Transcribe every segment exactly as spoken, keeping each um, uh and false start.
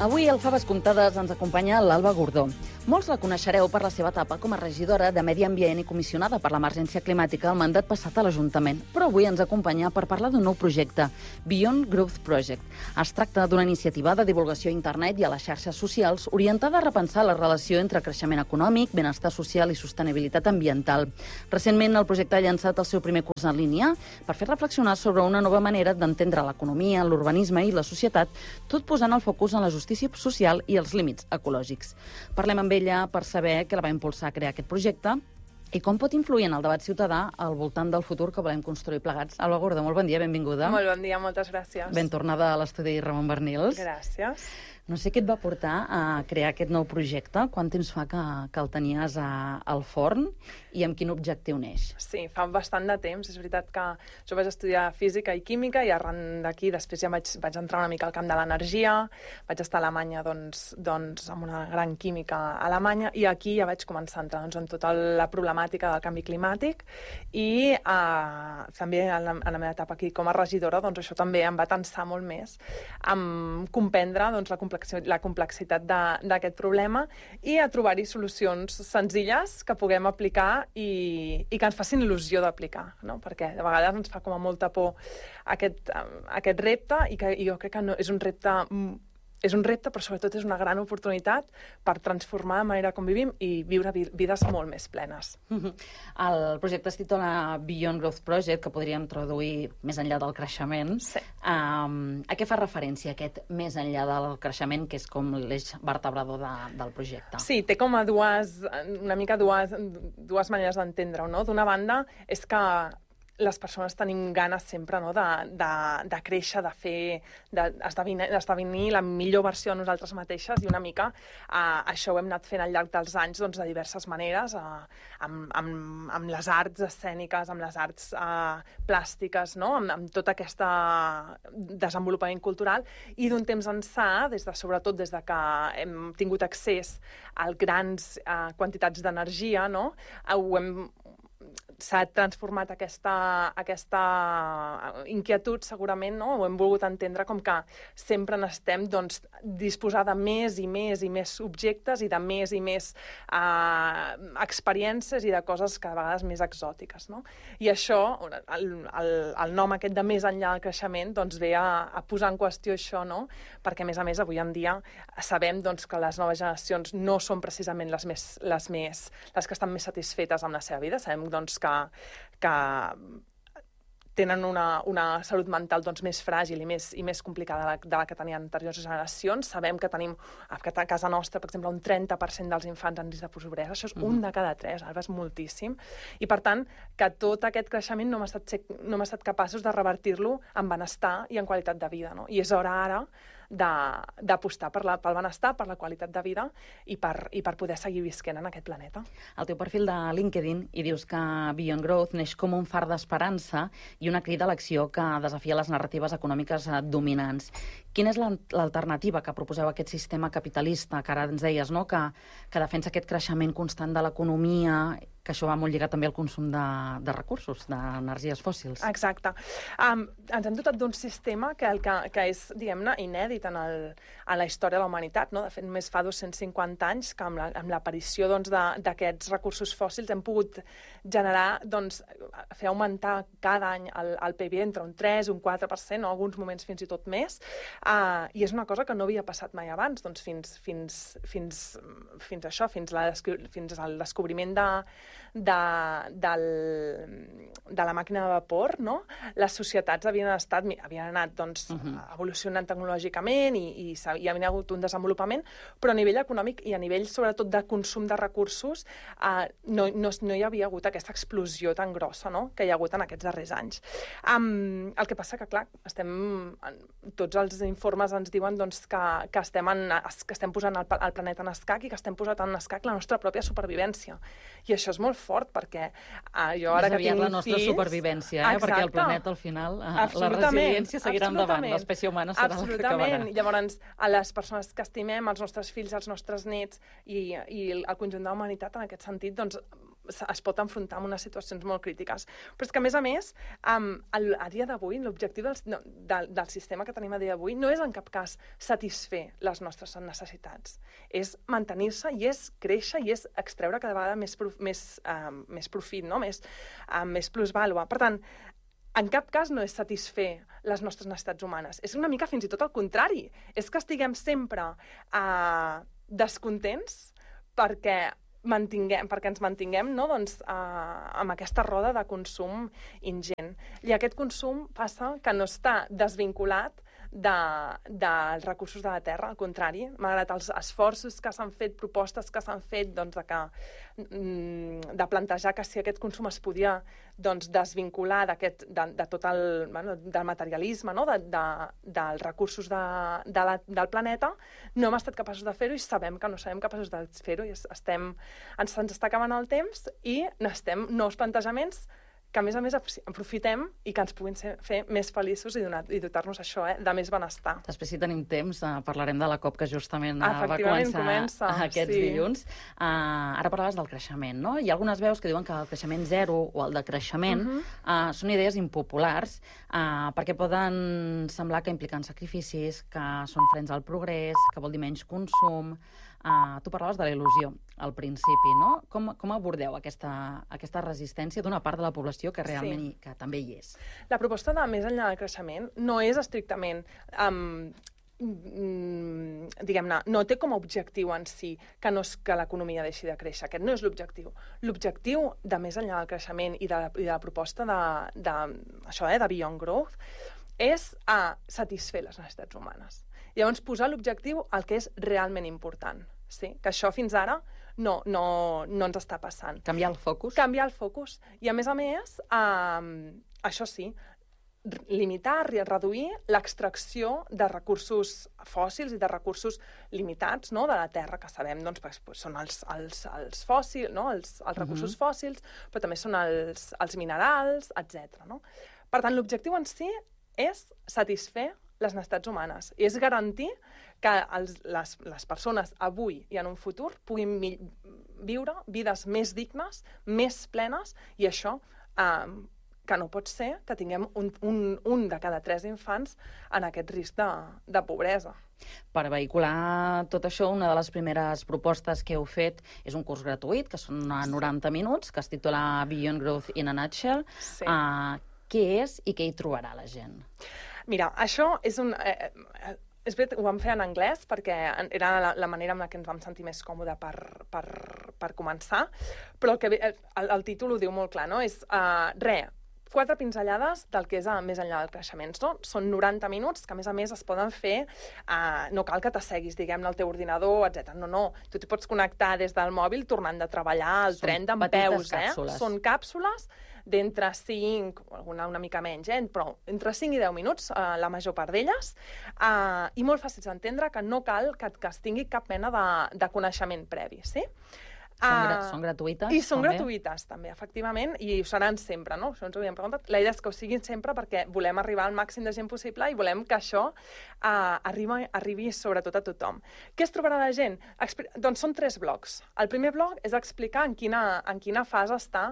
Avui al Faves Comptades ens acompanya l'Alba Gordó. Molts la coneixereu per la seva etapa com a regidora de Medi Ambient i comissionada per l'emergència climàtica al mandat passat a l'Ajuntament, però avui ens acompanya per parlar d'un nou projecte, Beyond Growth Project. Es tracta d'una iniciativa de divulgació a internet i a les xarxes socials orientada a repensar la relació entre creixement econòmic, benestar social i sostenibilitat ambiental. Recentment, el projecte ha llançat el seu primer curs en línia per fer reflexionar sobre una nova manera d'entendre l'economia, l'urbanisme i la societat, tot posant el focus en la justícia social i els límits ecològics. Parlem amb ella per saber què la va impulsar a crear aquest projecte i com pot influir en el debat ciutadà al voltant del futur que volem construir plegats. Alba Gordó, molt bon dia, benvinguda. Molt bon dia, moltes gràcies. Ben tornada a l'estudi Ramon Bernils. Gràcies. No sé què et va portar a crear aquest nou projecte, quant temps fa que, que el tenies a, al forn i amb quin objectiu neix? Sí, fa bastant de temps. És veritat que jo vaig estudiar física i química i arran d'aquí després ja vaig, vaig entrar una mica al camp de l'energia, vaig estar a Alemanya doncs, doncs, amb una gran química a Alemanya i aquí ja vaig començar a entrar doncs, en tota la problemàtica del canvi climàtic i eh, també en la, en la meva etapa aquí com a regidora doncs, això també em va tensar molt més en comprendre doncs, la la complexitat d'aquest problema i a trobar-hi solucions senzilles que puguem aplicar i, i que ens facin il·lusió d'aplicar, no? Perquè de vegades ens fa com a molta por aquest, aquest repte i que i jo crec que no, és un repte és un repte, però sobretot és una gran oportunitat per transformar la manera com vivim i viure vides molt més plenes. El projecte es titula Beyond Growth Project, que podríem traduir més enllà del creixement. Sí. Um, a què fa referència aquest més enllà del creixement, que és com l'eix vertebrador de, del projecte? Sí, té com a dues, una mica dues, dues maneres d'entendre-ho, no? D'una banda, és que les persones tenim ganes sempre no? de, de, de créixer, de fer, d'esdevenir la millor versió de nosaltres mateixes i una mica eh, això ho hem anat fent al llarg dels anys doncs, de diverses maneres, eh, amb, amb, amb les arts escèniques, amb les arts eh, plàstiques, no? amb, amb tot aquest desenvolupament cultural i d'un temps ençà, des de, sobretot des de que hem tingut accés a grans eh, quantitats d'energia, no? ho hem s'ha transformat aquesta, aquesta inquietud, segurament, no? Ho hem volgut entendre com que sempre n'estem doncs, disposar de més i més i més objectes i de més i més eh, experiències i de coses cada vegades més exòtiques, no? I això, el, el, el nom aquest de més enllà del creixement, doncs ve a, a posar en qüestió això, no? Perquè, a més a més, avui en dia sabem doncs, que les noves generacions no són precisament les, més, les, més, les que estan més satisfetes amb la seva vida. Sabem doncs, que, que tenen una, una salut mental doncs, més fràgil i més, i més complicada de la, de la que tenien anteriors generacions. Sabem que tenim a casa nostra, per exemple, un trenta per cent dels infants en risc de pobresa. Això és un de cada tres, ara és moltíssim. I, per tant, que tot aquest creixement no hem estat, no hem estat capaços de revertir-lo en benestar i en qualitat de vida. No? I és hora ara d'apostar per la, pel benestar, per la qualitat de vida i per, i per poder seguir visquent en aquest planeta. Al teu perfil de LinkedIn hi dius que Beyond Growth neix com un far d'esperança i una crida a l'acció que desafia les narratives econòmiques dominants. Quina és l'alternativa que proposeu a aquest sistema capitalista, que ara ens deies, no? que, que defensa aquest creixement constant de l'economia, que això va molt lligat també al consum de, de recursos, d'energies fòssils. Exacte. Um, ens hem dotat d'un sistema que, el que, que és, diguem-ne, inèdit en, el, en la història de la humanitat. No? De fet, només fa dos-cents cinquanta anys que amb l'aparició doncs, d'aquests recursos fòssils hem pogut generar, doncs, fer augmentar cada any el, el P I B entre un tres i un quatre per cent, o en alguns moments fins i tot més, uh, i és una cosa que no havia passat mai abans, doncs fins, fins, fins, fins això, fins, la, fins al descobriment de De, del, de la màquina de vapor, no? Les societats havien, estat, havien anat doncs, uh-huh. evolucionant tecnològicament i, i, i havia hagut un desenvolupament, però a nivell econòmic i a nivell sobretot de consum de recursos eh, no, no, no hi havia hagut aquesta explosió tan grossa, no? Que hi ha hagut en aquests darrers anys. Um, el que passa que, clar, estem, tots els informes ens diuen doncs, que, que, estem en, que estem posant el, el planeta en escac i que estem posant en escac la nostra pròpia supervivència. I això és molt fort, perquè uh, jo ara que tinc la nostra fills... supervivència, eh? Perquè el planeta, al final, uh, la resiliència seguirà endavant, l'espècie humana serà la que acabarà. Llavors, a les persones que estimem, els nostres fills, els nostres nets i, i el conjunt de la humanitat, en aquest sentit, doncs, es pot enfrontar amb unes situacions molt crítiques. Però és que, a més a més, um, el, a dia d'avui, l'objectiu del, no, del, del sistema que tenim a dia d'avui no és en cap cas satisfer les nostres necessitats. És mantenir-se i és créixer i és extreure cada vegada més, prof, més, um, més profit, no? més, um, més plusvàlua. Per tant, en cap cas no és satisfer les nostres necessitats humanes. És una mica fins i tot al contrari. És que estiguem sempre uh, descontents perquè, mantinguem, perquè ens mantinguem no? doncs, uh, amb aquesta roda de consum ingent. I aquest consum passa que no està desvinculat de, dels recursos de la terra, al contrari, malgrat els esforços que s'han fet, propostes que s'han fet doncs, de, que, de plantejar que si aquest consum es podia doncs, desvincular de, de tot el bueno, del materialisme, no? de, de, dels recursos de, de la, del planeta, no hem estat capaços de fer-ho i sabem que no serem capaços de fer-ho i estem, ens, ens està acabant el temps i necessitem nous plantejaments que, a més a més, aprofitem i que ens puguin ser, fer més feliços i, donar, i dotar-nos això, eh, de més benestar. Després, si tenim temps, eh, parlarem de la COP que justament eh, va començar comença, aquests sí. dilluns. Uh, ara parlaves del creixement, no? Hi ha algunes veus que diuen que el creixement zero o el decreixement uh-huh. uh, són idees impopulars uh, perquè poden semblar que impliquen sacrificis, que són frens al progrés, que vol dir menys consum. Uh, tu parlaves de la il·lusió al principi, no? Com, com abordeu aquesta, aquesta resistència d'una part de la població que realment sí. hi, que també hi és? La proposta de més enllà del creixement no és estrictament... Um, diguem-ne, no té com a objectiu en si que, no és que l'economia deixi de créixer. Aquest no és l'objectiu. L'objectiu de més enllà del creixement i de, i de la proposta de, de, això, eh, de Beyond Growth és a satisfer les necessitats humanes. Llavors, posar l'objectiu al que és realment important. Sí? Que això fins ara no, no, no ens està passant. Canviar el focus? Canviar el focus. I, a més a més, eh, això sí, limitar, reduir l'extracció de recursos fòssils i de recursos limitats, no?, de la terra, que sabem doncs, pues, són els, els, els fòssils, no?, els, els recursos uh-huh. fòssils, però també són els, els minerals, etcètera. No? Per tant, l'objectiu en si és satisfer les necessitats humanes i és garantir que els, les, les persones avui i en un futur puguin mi- viure vides més dignes, més plenes, i això eh, que no pot ser que tinguem un, un, un de cada tres infants en aquest risc de, de pobresa. Per vehicular tot això, una de les primeres propostes que heu fet és un curs gratuït, que són noranta minuts, que es titula Beyond Growth in a Nutshell. Sí. Uh, què és i què hi trobarà la gent? Mira, això és un... Eh, eh, és veritat, ho vam fer en anglès perquè era la, la manera amb la que ens vam sentir més còmode per, per, per començar, però el, que, el, el títol ho diu molt clar, no? És, uh, re, quatre pinzellades del que és a, més enllà del creixement. No? Són noranta minuts que, a més a més, es poden fer... Uh, no cal que t'asseguis, diguem-ne, al teu ordinador, etcètera. No, no. Tu t'hi pots connectar des del mòbil tornant de treballar, al tren d'en peus. Càpsules. Eh? Són càpsules d'entre cinc, una, una mica menys, eh? però entre cinc i deu minuts, eh, la major part d'elles, eh, i molt fàcils d'entendre, que no cal que, que es tingui cap mena de, de coneixement previ, sí? Són, gra uh, són gratuïtes? I són també? gratuïtes, també, efectivament, i ho seran sempre, no? Això ens ho havíem preguntat. La idea és que ho siguin sempre perquè volem arribar al màxim de gent possible i volem que això uh, arribi, arribi sobretot a tothom. Què es trobarà la gent? Expli doncs són tres blocs. El primer bloc és explicar en quina, en quina fase està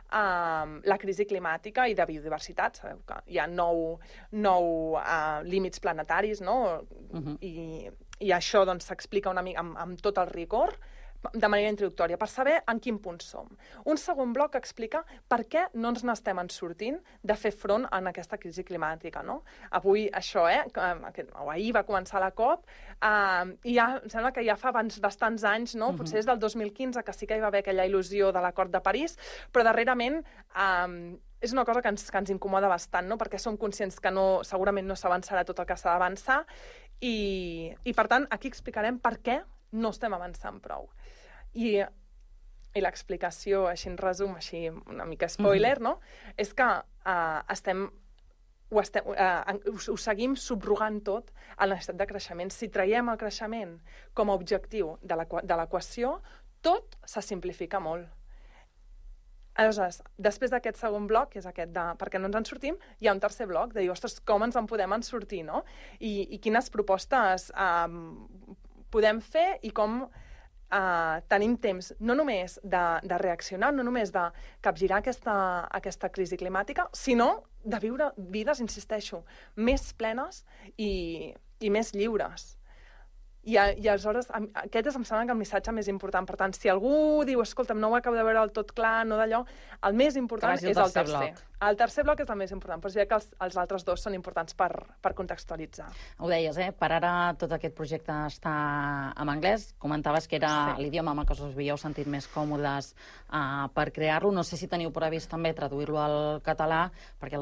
uh, la crisi climàtica i de biodiversitat. Sabeu que hi ha nou, nou uh, límits planetaris, no? Uh-huh. I, i això doncs, s'explica una mica amb, amb tot el rigor, de manera introductòria, per saber en quin punt som. Un segon bloc explica per què no ens n'estem en sortint de fer front a aquesta crisi climàtica. No? Avui això, eh, o ahir va començar la COP, eh, i ja, em sembla que ja fa abans, bastants anys, no? Potser és del dos mil quinze, que sí que hi va haver aquella il·lusió de l'acord de París, però darrerament eh, és una cosa que ens, que ens incomoda bastant, no? Perquè som conscients que no, segurament no s'avançarà tot el que s'ha d'avançar, i, i per tant aquí explicarem per què no estem avançant prou. I, i l'explicació, així en resum, així una mica spoiler, no? És que uh, estem, ho, estem, uh, ho, ho seguim subrogant tot a la necessitat de creixement. Si traiem el creixement com a objectiu de l'equació, tot se simplifica molt. Aleshores, després d'aquest segon bloc, que és aquest de per què no ens en sortim, hi ha un tercer bloc de dir, ostres, com ens en podem en sortir, no? I, i quines propostes um, podem fer i com Uh, tenim temps no només de, de reaccionar, no només de capgirar aquesta, aquesta crisi climàtica, sinó de viure vides, insisteixo, més plenes i, i més lliures. I, i aleshores, aquest és, em sembla, que el missatge més important. Per tant, si algú diu, escolta'm, no ho acabo de veure del tot clar, no d'allò, el més important és el tercer. Bloc. El tercer bloc és el més important, però és que els, els altres dos són importants per, per contextualitzar. Ho deies, eh? Per ara tot aquest projecte està en anglès. Comentaves que era sí. l'idioma amb el que us havíeu sentit més còmodes uh, per crear-lo. No sé si teniu previst també traduir-lo al català, perquè